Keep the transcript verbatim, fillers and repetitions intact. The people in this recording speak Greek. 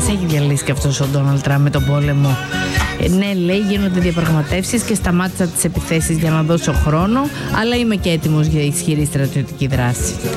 έχει διαλύσει και αυτός ο Ντόναλντ Τραμπ με τον πόλεμο. Ε, ναι, λέει, γίνονται διαπραγματεύσεις και σταμάτησα τις επιθέσεις για να δώσω χρόνο, αλλά είμαι και έτοιμος για ισχυρή στρατιωτική δράση.